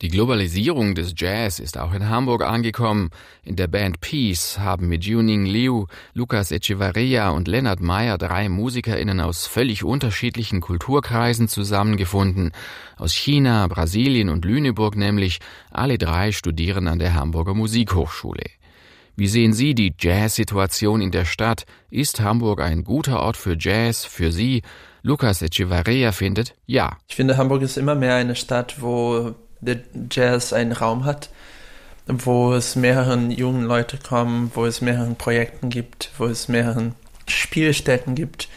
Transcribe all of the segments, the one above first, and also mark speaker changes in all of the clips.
Speaker 1: Die Globalisierung des Jazz ist auch in Hamburg angekommen. In der Band Peace haben mit Juning Liu, Lucas Echevarria und Lennart Meyer 3 MusikerInnen aus völlig unterschiedlichen Kulturkreisen zusammengefunden. Aus China, Brasilien und Lüneburg nämlich. Alle 3 studieren an der Hamburger Musikhochschule. Wie sehen Sie die Jazz-Situation in der Stadt? Ist Hamburg ein guter Ort für Jazz, für Sie? Lucas Echevarria findet, ja.
Speaker 2: Ich finde, Hamburg ist immer mehr eine Stadt, wo der Jazz einen Raum hat, wo es mehreren jungen Leute kommen, wo es mehreren Projekten gibt, wo es mehreren Spielstätten gibt.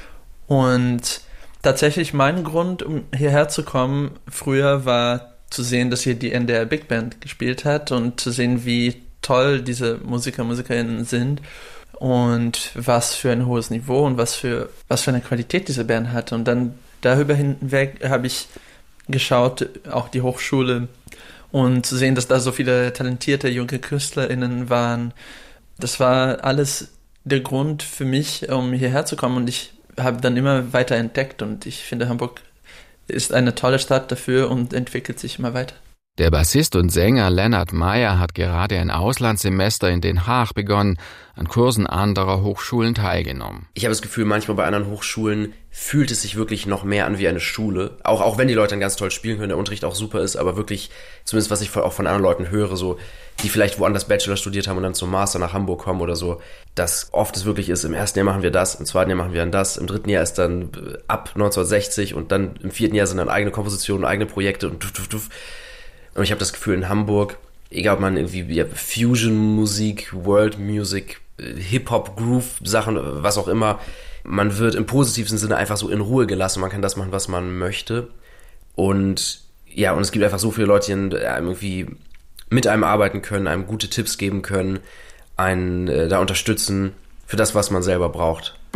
Speaker 2: Und tatsächlich mein Grund, um hierher zu kommen, früher war zu sehen, dass hier die NDR Big Band gespielt hat und zu sehen, wie toll diese MusikerInnen sind und was für ein hohes Niveau und was für eine Qualität diese Band hat. Und dann darüber hinweg habe ich geschaut, auch die Hochschule, und zu sehen, dass da so viele talentierte junge KünstlerInnen waren. Das war alles der Grund für mich, um hierher zu kommen, und ich habe dann immer weiter entdeckt, und ich finde, Hamburg ist eine tolle Stadt dafür und entwickelt sich immer weiter.
Speaker 1: Der Bassist und Sänger Lennart Meyer hat gerade ein Auslandssemester in Den Haag begonnen, an Kursen anderer Hochschulen teilgenommen.
Speaker 3: Ich habe das Gefühl, manchmal bei anderen Hochschulen fühlt es sich wirklich noch mehr an wie eine Schule. Auch wenn die Leute dann ganz toll spielen können, der Unterricht auch super ist, aber wirklich, zumindest was ich auch von anderen Leuten höre, so, die vielleicht woanders Bachelor studiert haben und dann zum Master nach Hamburg kommen oder so, dass oft es wirklich ist, im ersten Jahr machen wir das, im zweiten Jahr machen wir dann das, im dritten Jahr ist dann ab 1960 und dann im vierten Jahr sind dann eigene Kompositionen, eigene Projekte und Und ich habe das Gefühl, in Hamburg, egal ob man irgendwie Fusion-Musik, World-Music, Hip-Hop, Groove-Sachen, was auch immer, man wird im positivsten Sinne einfach so in Ruhe gelassen. Man kann das machen, was man möchte. Und ja, und es gibt einfach so viele Leute, die irgendwie mit einem arbeiten können, einem gute Tipps geben können, einen da unterstützen für das, was man selber braucht.